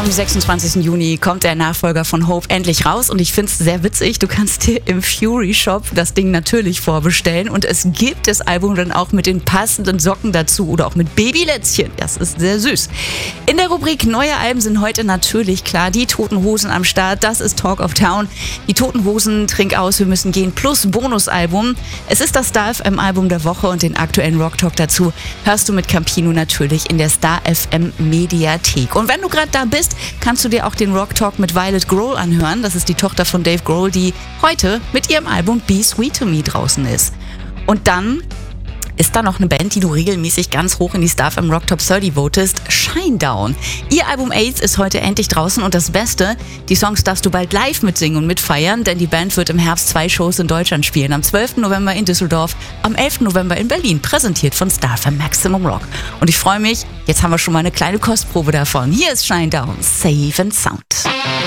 Am 26. Juni kommt der Nachfolger von Hope endlich raus und ich finde es sehr witzig. Du kannst dir im Fury Shop das Ding natürlich vorbestellen und es gibt das Album dann auch mit den passenden Socken dazu oder auch mit Babylätzchen. Das ist sehr süß. In der Rubrik Neue Alben sind heute natürlich klar die Toten Hosen am Start. Das ist Talk of Town. Die Toten Hosen, Trink aus, wir müssen gehen plus Bonusalbum. Es ist das Star FM Album der Woche und den aktuellen Rock Talk dazu hörst du mit Campino natürlich in der Star FM Mediathek. Und wenn du gerade da bist, kannst du dir auch den Rock Talk mit Violet Grohl anhören. Das ist die Tochter von Dave Grohl, die heute mit ihrem Album Be Sweet to Me draußen ist. Und dann ist da noch eine Band, die du regelmäßig ganz hoch in die Star FM Rock Top 30 votest, Shinedown. Ihr Album AIDS ist heute endlich draußen und das Beste, die Songs darfst du bald live mitsingen und mitfeiern, denn die Band wird im Herbst 2 Shows in Deutschland spielen. Am 12. November in Düsseldorf, am 11. November in Berlin, präsentiert von Star FM Maximum Rock. Und ich freue mich, jetzt haben wir schon mal eine kleine Kostprobe davon. Hier ist Shinedown, Safe and Sound.